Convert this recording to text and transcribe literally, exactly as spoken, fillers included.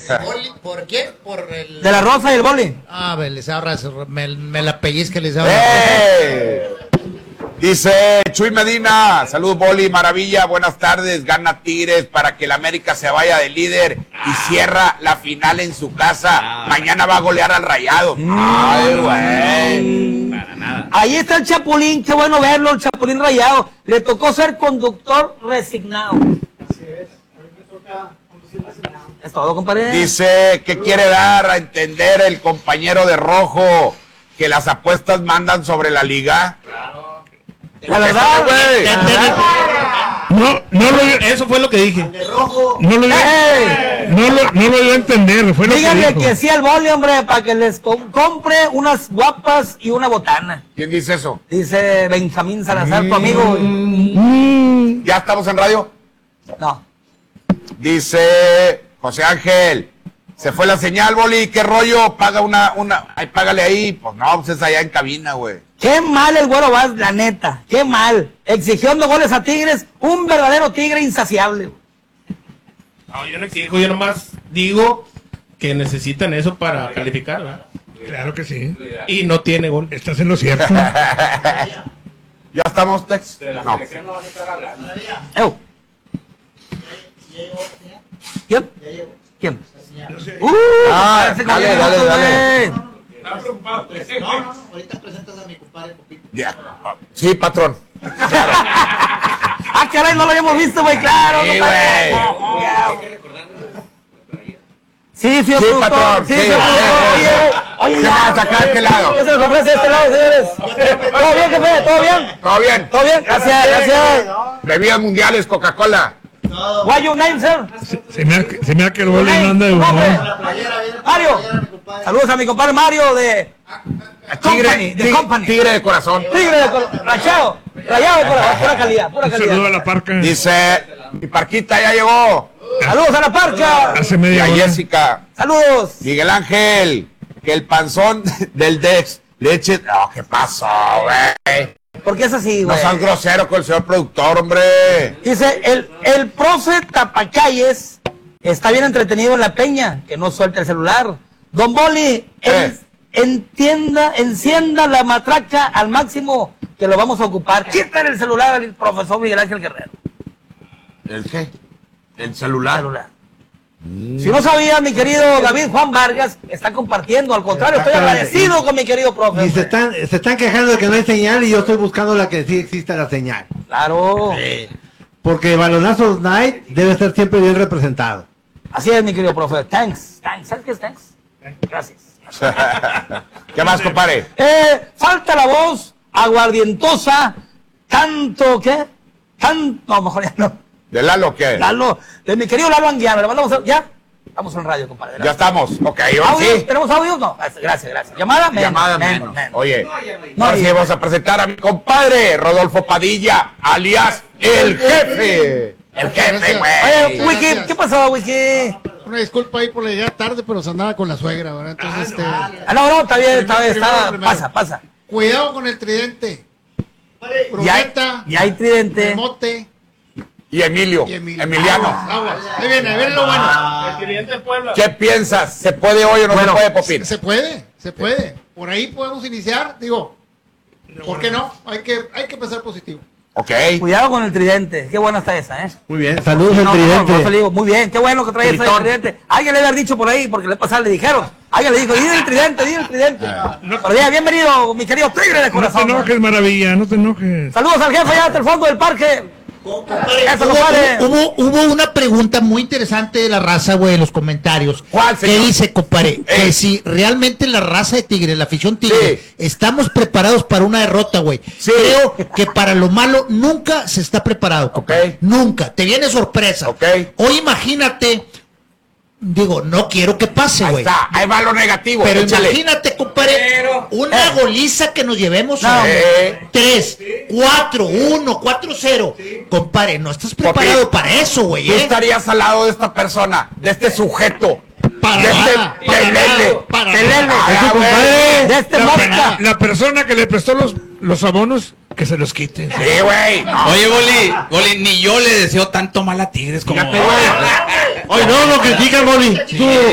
¿Boli? ¿Por qué? Por el... De la Rosa y el boli. Ah, me, les ahorras, me, me la pellizca, les ahorras. ¡Ey! Dice Chuy Medina, salud Boli, maravilla, buenas tardes, gana Tigres para que el América se vaya de líder y cierra la final en su casa. Ah, mañana va a golear al Rayado. Mm. Ay, güey. Para nada. Ahí está el Chapulín, qué bueno verlo, el Chapulín Rayado. Le tocó ser conductor resignado. Así es, a mí me toca conducir resignado. Es todo, compadre. Dice que quiere dar a entender el compañero de rojo que las apuestas mandan sobre la liga. Claro. La verdad, güey. No, no lo, eso fue lo que dije. No lo, hey. no lo, no lo iba a entender. Fue lo Díganle que, que sí al boli, hombre, para que les com compre unas guapas y una botana. ¿Quién dice eso? Dice Benjamín Salazar, mm. tu amigo. Mm. ¿Ya estamos en radio? No. Dice José Ángel. Se fue la señal, Boli, ¿qué rollo? Paga una, una, ay, págale ahí. Pues no, pues es allá en cabina, güey. Qué mal el Güero Vaz, la neta, qué mal. Exigiendo goles a Tigres, un verdadero tigre insaciable. No, yo no exijo, yo nomás digo que necesitan eso para calificar, ¿verdad? Claro que sí. Y no tiene gol. Estás en lo cierto. ¿Ya estamos, Tex? No. Oh. ¿Quién? ¿Quién? Uh, ah, dale, dale, dale. ¿Estás preocupado? No, no, ahorita presentas a mi compadre Copito. Ya. Sí, patrón. Claro. Ah, caray, no lo habíamos visto, güey, claro. Sí, güey. Sí, sí, sí, patrón. Sí, sí, oye, ¿qué más acá de este lado? ¿Qué se nos ofrece de este lado, señores? ¿Todo bien, jefe? ¿Todo bien? Todo bien. ¿Todo bien? Gracias, gracias. Bebidas mundiales, Coca-Cola. Why your name, sir? Se, se me ha, se me ha que el boli no anda de humor. Mario, saludos a mi compadre Mario de Tigre, Company, de Company. Tigre de corazón. Tigre de corazón, rayado, rayado de corazón, pura calidad, pura calidad. Saludos a la parca. Dice, mi parquita ya llegó. Saludos a la parca. Hace media hora. Y a Jessica. Saludos. Miguel Ángel, que el panzón del Dex leche. Oh, ¿qué pasó, güey? ¿Por qué es así, güey? No seas grosero con el señor productor, hombre. Dice, el, el profe Tapacalles está bien entretenido en la peña, que no suelte el celular. Don Boli, eh. en, entienda, encienda la matraca al máximo, que lo vamos a ocupar. Quítale el celular al profesor Miguel Ángel Guerrero. ¿El qué? El celular. El celular. Mm. Si no sabía, mi querido David Juan Vargas está compartiendo, al contrario, estoy agradecido con mi querido profe. Y se están, se están quejando de que no hay señal y yo estoy buscando la que sí exista la señal. Claro. Sí. Porque Balonazos Night debe estar siempre bien representado. Así es, mi querido profe. Thanks. Thanks. ¿Sabes qué es thanks? Gracias. ¿Qué más, compadre? Eh, falta la voz aguardientosa, tanto, ¿qué? Tanto, no, mejor ya no. ¿De Lalo qué? Lalo, de mi querido Lalo Anguiano, le mandamos, ¿ya? Estamos en radio, compadre. Ya estamos, ok. ¿Audio? Sí. ¿Tenemos audio? No, gracias, gracias. ¿Llamada? Menos, Llamada menos, menos. menos. Oye, no, ahora sí vamos a presentar a mi compadre, Rodolfo Padilla, alias El Jefe. El Jefe, güey. Oye, Wiki, ¿qué pasó, Wiki? Una disculpa ahí por la llegada tarde, pero se andaba con la suegra, ¿verdad? Entonces, este... Ah, no, no, está bien, está bien, está... Pasa, pasa. Cuidado con el tridente. Profeta, y hay tridente. Remote. Y Emilio, y Emilio. Emiliano. Aguas, aguas. Ahí viene, ahí viene lo bueno. El tridente de Puebla. ¿Qué piensas? ¿Se puede hoy o no bueno, se puede, Popín? Se, se puede, se puede. Por ahí podemos iniciar, digo, ¿por qué no? Hay que, hay que pensar positivo. Ok. Cuidado con el tridente, qué buena está esa, ¿eh? Muy bien, saludos no, al tridente. No, no, no, muy bien, qué bueno que trae ese tridente. Alguien le había dicho por ahí, porque le pasaba, le dijeron. Alguien le dijo, di el tridente, di el tridente. Ah, no, pero ya, bienvenido, mi querido Tigre de corazón. No te enojes, maravilla, no te enojes. Saludos al jefe allá hasta el fondo del parque. Eso, hubo, hubo, hubo una pregunta muy interesante de la raza, güey, en los comentarios. ¿Cuál, señor? Que dice, compadre, eh. que si realmente la raza de Tigre, la afición Tigre, sí. estamos preparados para una derrota, güey. Sí. Creo que para lo malo nunca se está preparado, compadre. Okay. Nunca. Te viene sorpresa. Okay. Hoy imagínate, digo, no quiero que pase, güey. Ahí va lo negativo. Pero échale. Imagínate, compadre, Pero, una eh. goliza que nos llevemos no, a eh. tres, cuatro, uno, cuatro, cero. Sí. Compadre, no estás preparado Porque para eso, güey. Tú ¿eh? estarías al lado de esta persona, de este sujeto. Para de nada, este para telele. Para telele. Ah, compadre, de este la, mosca. La persona que le prestó los, los abonos, que se los quite. Sí, güey. No. Oye, Boli, Boli, ni yo le deseo tanto mal a Tigres como... Oye, no, no criticas, Boli. Sí.